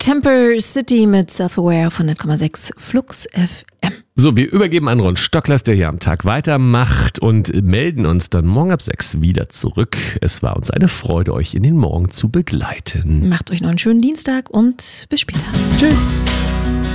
Temper City mit Self-Aware auf 100,6 Flux FM. So, wir übergeben an Ron Stocklers, der hier am Tag weitermacht und melden uns dann morgen ab 6 wieder zurück. Es war uns eine Freude, euch in den Morgen zu begleiten. Macht euch noch einen schönen Dienstag und bis später. Tschüss.